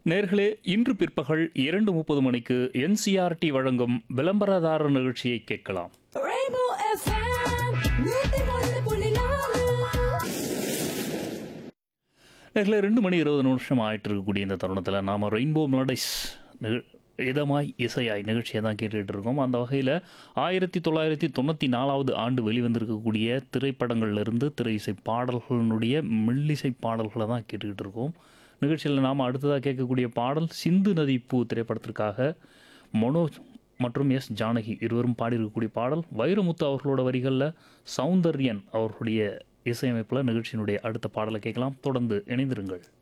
நேர்களே இன்று பிற்பகல் 2:30 மணிக்கு என்சிஆர்டி வழங்கும் விளம்பரதாரர் நிகழ்ச்சியை கேட்கலாம். Rainbow FM 101.4 நேர்களே 2 மணி 20 நிமிஷம் ஆயிட்டு இருக்கக்கூடிய இந்த தருணத்தில் நாம் ரெயின்போ மெலடிஸ் இதமாய் இசையாய் நிகழ்ச்சியை தான் கேட்டுக்கிட்டு இருக்கோம். அந்த வகையில் 1994 ஆண்டு வெளிவந்திருக்கக்கூடிய திரைப்படங்கள்லேருந்து திரை இசை பாடல்களினுடைய மெல்லிசை பாடல்களை தான் கேட்டுக்கிட்டு இருக்கோம். நிகழ்ச்சியில் நாம் அடுத்ததாக கேட்கக்கூடிய பாடல் சிந்து நதி பூ திரைப்படத்திற்காக மனோஜ் மற்றும் எஸ் ஜானகி இருவரும் பாடியிருக்கக்கூடிய பாடல். வைரமுத்து அவர்களோட வரிகளில் சௌந்தர்யன் அவர்களுடைய இசையமைப்பில் நிகழ்ச்சியினுடைய அடுத்த பாடலை கேட்கலாம். தொடர்ந்து இணைந்திருங்கள்.